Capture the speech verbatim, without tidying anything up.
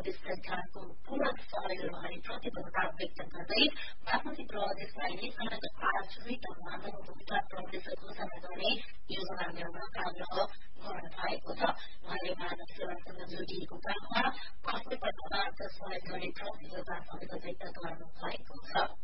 प्रदेश सरकारको पूर्ण सहयोग अनि प्रतिबद्धता व्यक्त गर्दै बागमती प्रदेशलाई नै सड़क आधारित मानव भूमिका प्रदेश घोषणा गर्ने योजना ल्याउन आग्रह गर्नु भएको छ। उहाँले मानव सेवासँग जोडिएको काममा आवश्यक पदार्थ सहयोग गर्ने प्रतिबद्धता समेत व्यक्त गर्नु भएको छ।